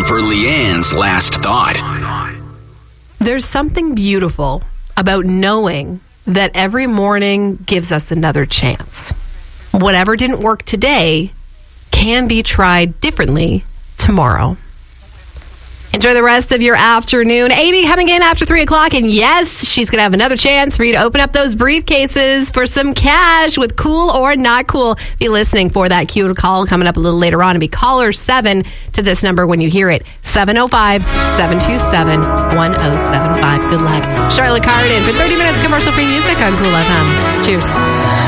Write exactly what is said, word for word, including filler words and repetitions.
time for Leanne's last thought. There's something beautiful about knowing that every morning gives us another chance. Whatever didn't work today can be tried differently tomorrow. Enjoy the rest of your afternoon. Amy coming in after three o'clock. And yes, she's going to have another chance for you to open up those briefcases for some cash with Cool or Not Cool. Be listening for that cue call coming up a little later on. And be caller seven to this number when you hear it. seven oh five, seven two seven, one oh seven five. Good luck. Charlotte Cardin for thirty minutes commercial-free music on Cool F M. Cheers.